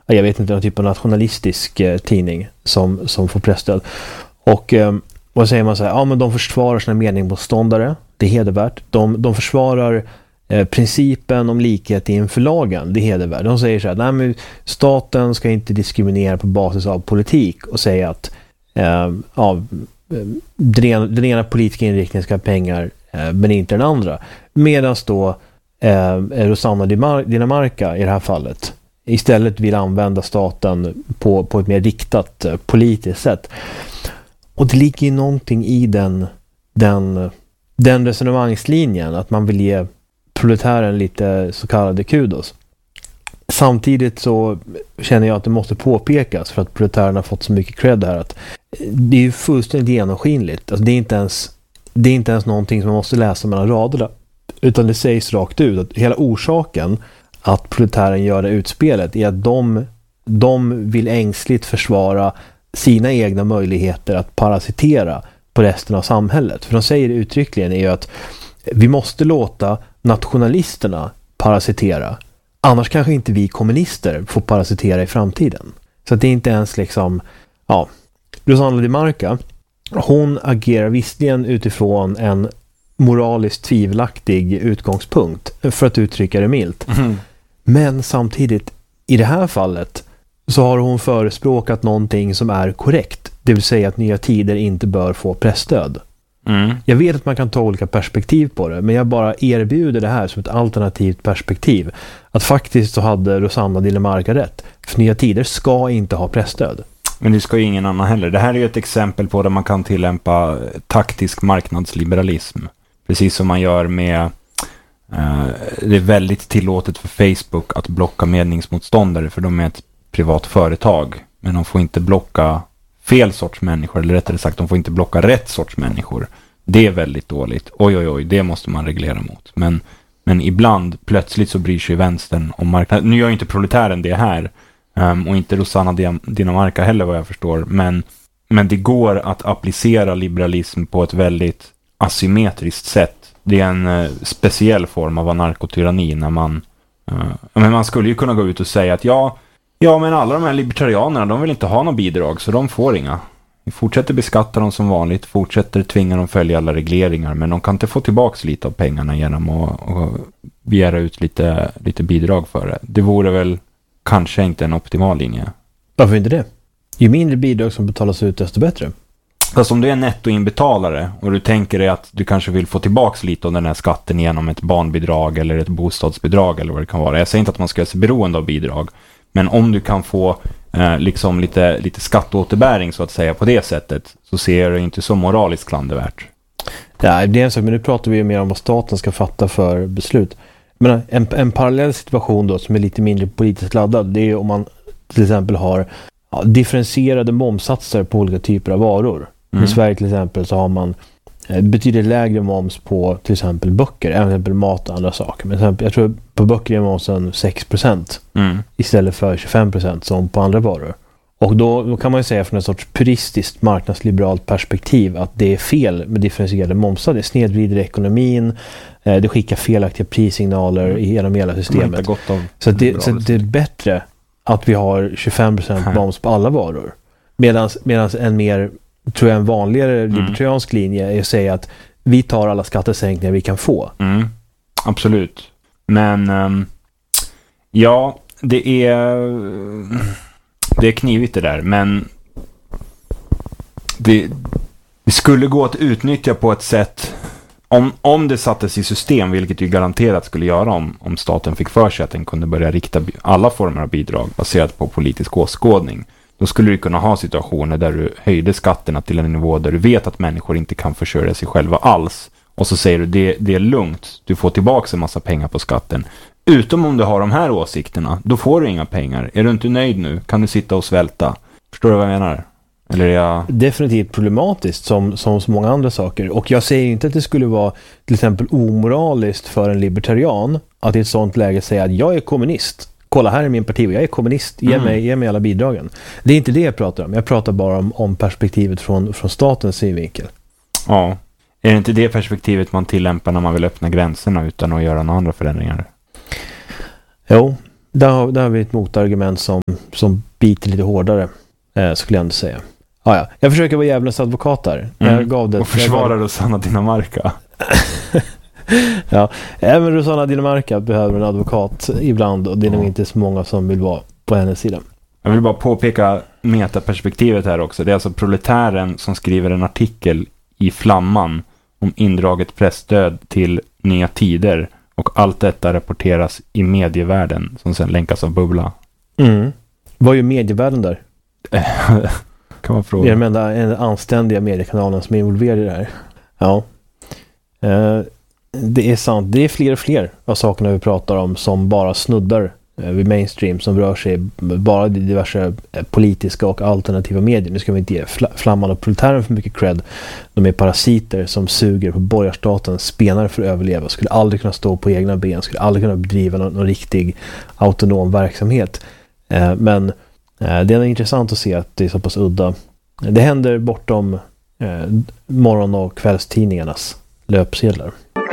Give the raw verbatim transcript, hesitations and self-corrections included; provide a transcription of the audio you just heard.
jag vet inte, någon typ av nationalistisk eh, tidning som, som får presstöd. Och eh, vad säger man så här? Ja, men de försvarar sina meningsmotståndare. Det är hedervärt. De, de försvarar eh, principen om likhet inför lagen. Det är hedervärt. De säger så här, nej, men staten ska inte diskriminera på basis av politik och säga att eh, ja, den, den ena politiska inriktningen ska ha pengar eh, men inte den andra. Medan då eh, Rosanna Dinamarca i det här fallet istället vill använda staten på, på ett mer riktat eh, politiskt sätt. Och det ligger ju någonting i den, den, den resonemangslinjen att man vill ge proletären lite så kallade kudos. Samtidigt så känner jag att det måste påpekas för att proletären har fått så mycket cred här att det är ju fullständigt genomskinligt. Alltså det är inte ens, det är inte ens någonting som man måste läsa mellan raderna, utan det sägs rakt ut att hela orsaken att proletären gör det utspelet är att de, de vill ängsligt försvara sina egna möjligheter att parasitera på resten av samhället. För de säger uttryckligen är ju att vi måste låta nationalisterna parasitera. Annars kanske inte vi kommunister får parasitera i framtiden. Så att det är inte ens liksom, ja, Rosanna Dinamarca, hon agerar visserligen utifrån en moraliskt tvivelaktig utgångspunkt, för att uttrycka det milt. Mm. Men samtidigt, i det här fallet så har hon förespråkat någonting som är korrekt. Det vill säga att Nya Tider inte bör få pressstöd. Mm. Jag vet att man kan ta olika perspektiv på det, men jag bara erbjuder det här som ett alternativt perspektiv. Att faktiskt så hade Rosanna Dinamarca rätt. För Nya Tider ska inte ha pressstöd. Men det ska ju ingen annan heller. Det här är ju ett exempel på där man kan tillämpa taktisk marknadsliberalism. Precis som man gör med eh, det är väldigt tillåtet för Facebook att blocka meningsmotståndare för de är ett privat företag. Men de får inte blocka fel sorts människor, eller rättare sagt, de får inte blocka rätt sorts människor. Det är väldigt dåligt. Oj, oj, oj, det måste man reglera mot. Men, men ibland, plötsligt så bryr sig vänstern om marknaden. Nu gör ju inte proletären det här, um, och inte Rosanna Dinamarca heller vad jag förstår. Men, men det går att applicera liberalism på ett väldigt asymmetriskt sätt. Det är en uh, speciell form av anarkotyranni när man... Uh, men man skulle ju kunna gå ut och säga att ja, Ja, men alla de här libertarianerna, de vill inte ha några bidrag, så de får inga. Vi fortsätter beskatta dem som vanligt, fortsätter tvinga dem följa alla regleringar, men de kan inte få tillbaka lite av pengarna genom att, att begära ut lite, lite bidrag för det. Det vore väl kanske inte en optimal linje. Varför inte det? Ju mindre bidrag som betalas ut, desto bättre. Fast om du är nettoinbetalare och du tänker dig att du kanske vill få tillbaka lite av den här skatten genom ett barnbidrag eller ett bostadsbidrag eller vad det kan vara. Jag säger inte att man ska göra sig beroende av bidrag. Men om du kan få eh, liksom lite, lite skatteåterbäring så att säga på det sättet, så ser jag det inte så moraliskt klandervärt. Ja, det är en sak, men nu pratar vi ju mer om vad staten ska fatta för beslut. Men en, en parallell situation då som är lite mindre politiskt laddad, det är om man till exempel har ja, differentierade momssatser på olika typer av varor. Mm. I Sverige till exempel så har man eh, betydligt lägre moms på till exempel böcker, även till exempel mat och andra saker. Men exempel, jag tror på böcker är momsen sex procent mm. istället för tjugofem procent som på andra varor. Och då, då kan man ju säga från ett sorts puristiskt marknadsliberalt perspektiv att det är fel med differentierade momsar. Det snedvrider ekonomin, eh, det skickar felaktiga prissignaler mm. genom hela systemet. Så, det, så det är bättre att vi har tjugofem procent moms på alla varor. Medan en mer, tror jag, en vanligare mm. libertariansk linje är att säga att vi tar alla skattesänkningar vi kan få. Mm. Absolut. Men um, ja, det är det är knivigt det där, men det, det skulle gå att utnyttja på ett sätt om, om det sattes i system, vilket ju garanterat skulle göra om, om staten fick för sig att den kunde börja rikta alla former av bidrag baserat på politisk åskådning. Då skulle du kunna ha situationer där du höjde skatterna till en nivå där du vet att människor inte kan försörja sig själva alls. Och så säger du, det, det är lugnt, du får tillbaka en massa pengar på skatten. Utom om du har de här åsikterna, då får du inga pengar. Är du inte nöjd nu, kan du sitta och svälta. Förstår du vad jag menar? Eller är jag... Definitivt problematiskt som, som så många andra saker. Och jag säger inte att det skulle vara till exempel omoraliskt för en libertarian att i ett sånt läge säga att jag är kommunist. Kolla, här är min parti och jag är kommunist. Ge, mm. mig, ge mig alla bidragen. Det är inte det jag pratar om. Jag pratar bara om, om perspektivet från, från statens synvinkel. Ja. Är det inte det perspektivet man tillämpar när man vill öppna gränserna utan att göra några andra förändringar? Jo, där, har, där har vi ett motargument som, som biter lite hårdare, eh, skulle jag ändå säga. Ah, ja. Jag försöker vara jävlens advokat där. Mm. Jag gav det, och försvara gav... Rosanna Dinamarca. Ja, även Rosanna Dinamarca behöver en advokat ibland, och det är nog inte så många som vill vara på hennes sida. Jag vill bara påpeka metaperspektivet här också. Det är alltså proletären som skriver en artikel i Flamman om indraget pressstöd till Nya Tider, och allt detta rapporteras i medievärlden som sen länkas av Bubbla. Mm. Vad är ju medievärlden där? Kan man fråga. Det är de enda anständiga mediekanalen som är involverade i det här. Ja. Eh, det är sant. Det är fler och fler av sakerna vi pratar om som bara snuddar eh, vid mainstream, som rör sig bara i diverse eh, politiska och alternativa medier. Nu ska vi inte ge fl- Flamman och proletären för mycket cred. De är parasiter som suger på borgarstaten, spenar för att överleva, skulle aldrig kunna stå på egna ben, skulle aldrig kunna bedriva någon, någon riktig autonom verksamhet. Eh, men eh, det är intressant att se att det är så pass udda. Det händer bortom eh, morgon- och kvällstidningarnas löpsedlar.